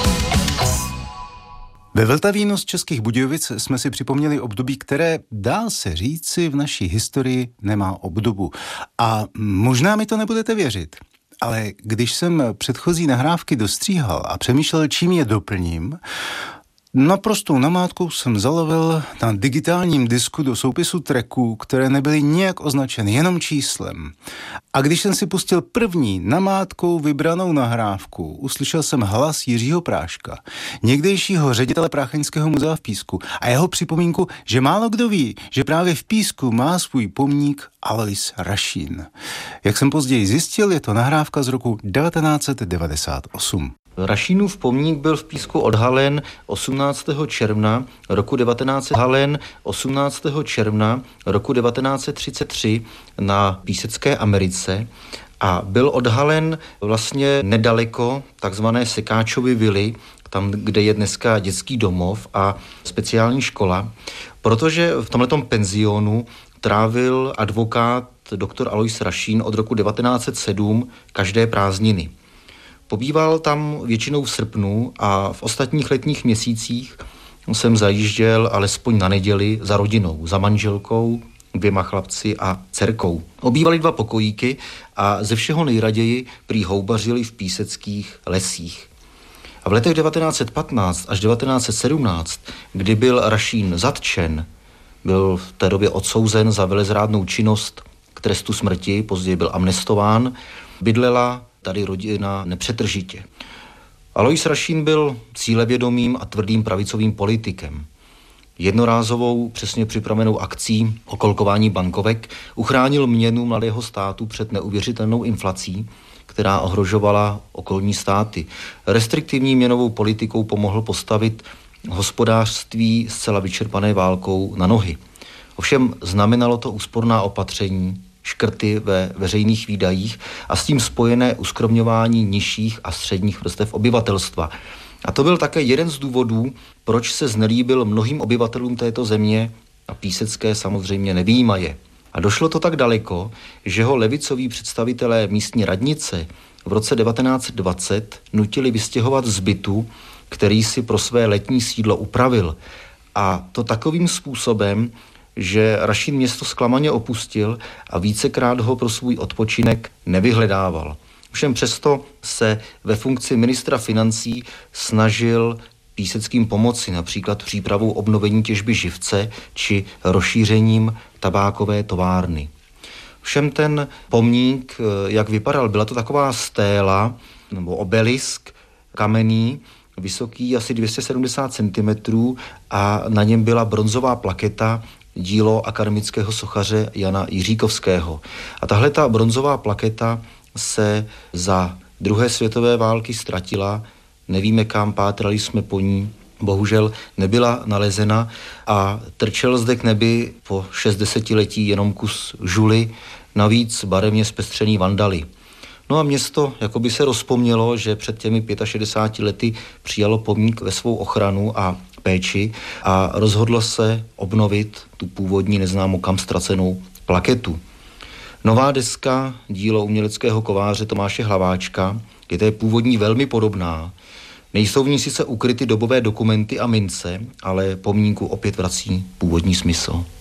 Ve Vltavínu z Českých Budějovic jsme si připomněli období, které, dá se říci, v naší historii nemá obdobu. A možná mi to nebudete věřit, ale když jsem předchozí nahrávky dostříhal a přemýšlel, čím je doplním, naprostou namátkou jsem zalovil na digitálním disku do soupisu tracků, které nebyly nijak označeny, jenom číslem. A když jsem si pustil první namátkou vybranou nahrávku, uslyšel jsem hlas Jiřího Práška, někdejšího ředitele Prácheňského muzea v Písku, a jeho připomínku, že málo kdo ví, že právě v Písku má svůj pomník Alois Rašín. Jak jsem později zjistil, je to nahrávka z roku 1998. Rašínův pomník byl v Písku odhalen 18. června roku 1933 na Písecké Americe a byl odhalen vlastně nedaleko takzvané Sekáčovy vily, tam, kde je dneska dětský domov a speciální škola, protože v tomhletom penzionu trávil advokát doktor Alois Rašín od roku 1907 každé prázdniny. Pobýval tam většinou v srpnu a v ostatních letních měsících jsem zajížděl alespoň na neděli za rodinou, za manželkou, 2 chlapci a dcerkou. Obývali 2 pokojíky a ze všeho nejraději prý houbařili v píseckých lesích. A v letech 1915 až 1917, kdy byl Rašín zatčen, byl v té době odsouzen za velezrádnou činnost k trestu smrti, později byl amnestován, bydlela tady rodina nepřetržitě. Alois Rašín byl cílevědomým a tvrdým pravicovým politikem. Jednorázovou, přesně připravenou akcí okolkování bankovek uchránil měnu mladého státu před neuvěřitelnou inflací, která ohrožovala okolní státy. Restriktivní měnovou politikou pomohl postavit hospodářství zcela vyčerpané válkou na nohy. Ovšem znamenalo to úsporná opatření, škrty ve veřejných výdajích a s tím spojené uskromňování nižších a středních vrstev obyvatelstva. A to byl také jeden z důvodů, proč se znelíbil mnohým obyvatelům této země a Písecké samozřejmě nevyjímaje. A došlo to tak daleko, že ho levicoví představitelé místní radnice v roce 1920 nutili vystěhovat z bytu, který si pro své letní sídlo upravil. A to takovým způsobem, že Rašín město zklamaně opustil a vícekrát ho pro svůj odpočinek nevyhledával. Všem přesto se ve funkci ministra financí snažil Píseckým pomoci, například přípravou obnovení těžby živce či rozšířením tabákové továrny. Všem ten pomník, jak vypadal, byla to taková stéla nebo obelisk kamenný, vysoký asi 270 cm a na něm byla bronzová plaketa, dílo akademického sochaře Jana Jiříkovského. A tahle ta bronzová plaketa se za druhé světové války ztratila, nevíme kam, pátrali jsme po ní, bohužel nebyla nalezena a trčel zde k nebi po 60letí jenom kus žuly, navíc barevně zpestřený vandaly. No a město jakoby se rozpomnělo, že před těmi 65 lety přijalo pomník ve svou ochranu a péči a rozhodlo se obnovit tu původní neznámou kam ztracenou plaketu. Nová deska, dílo uměleckého kováře Tomáše Hlaváčka, je té původní velmi podobná. Nejsou v ní sice ukryty dobové dokumenty a mince, ale pomníku opět vrací původní smysl.